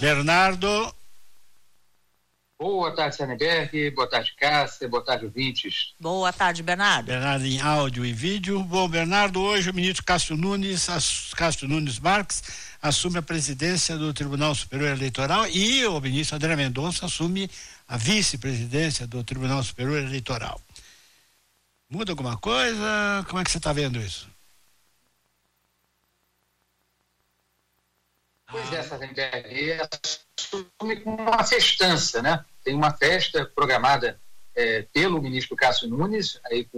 Bernardo. Boa tarde, Sarnenberg. Boa tarde, Cássia. Boa tarde, ouvintes. Boa tarde, Bernardo. Bernardo em áudio e vídeo. Bom, Bernardo, hoje o ministro Cássio Nunes Marques assume a presidência do Tribunal Superior Eleitoral e o ministro André Mendonça assume a vice-presidência do Tribunal Superior Eleitoral. Muda alguma coisa? Como é que você está vendo isso? Pois é, Sarnenberg, assume com uma festança, né? Tem uma festa programada pelo ministro Cássio Nunes, aí